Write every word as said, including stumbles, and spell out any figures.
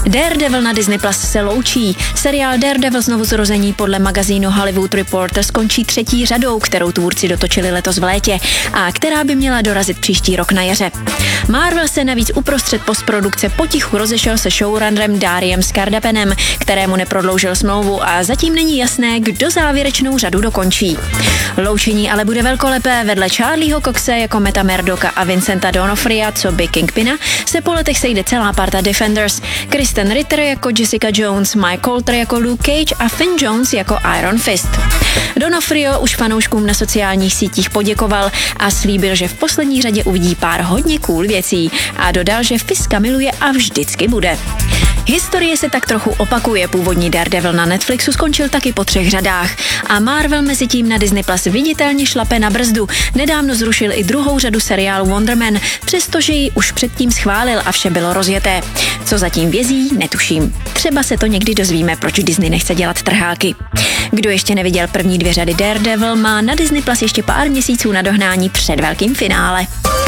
Daredevil na Disney Plus se loučí. Seriál Daredevil znovu zrození podle magazínu Hollywood Reporter skončí třetí řadou, kterou tvůrci dotočili letos v létě a která by měla dorazit příští rok na jaře. Marvel se navíc uprostřed postprodukce potichu rozešel se showrunnerem Dariem Skardapenem, kterému neprodloužil smlouvu a zatím není jasné, kdo závěrečnou řadu dokončí. Loučení ale bude velkolepé. Vedle Charlieho Coxe jako Meta Murdocka a Vincenta D'Onofria co by Kingpina se po letech sejde celá parta Defenders. Kristen Ritter jako Jessica Jones, Mike Colter jako Luke Cage a Finn Jones jako Iron Fist. D'Onofrio už fanouškům na sociálních sítích poděkoval a slíbil, že v poslední řadě uvidí pár hodně cool věcí a dodal, že Fiska miluje a vždycky bude. Historie se tak trochu opakuje. Původní Daredevil na Netflixu skončil taky po třech řadách a Marvel mezi tím na Disney Plus viditelně šlape na brzdu. Nedávno zrušil i druhou řadu seriálu Wonder Man, přestože ji už předtím schválil a vše bylo rozjeté. Co zatím vězí, netuším. Třeba se to někdy dozvíme, proč Disney nechce dělat trháky. Kdo ještě neviděl první dvě řady Daredevil, má na Disney Plus ještě pár měsíců na dohnání před velkým finále.